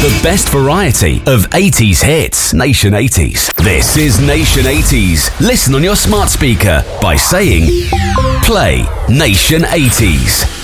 The best variety of 80s hits. Nation 80s. This is Nation 80s. Listen on your smart speaker by saying, play Nation 80s.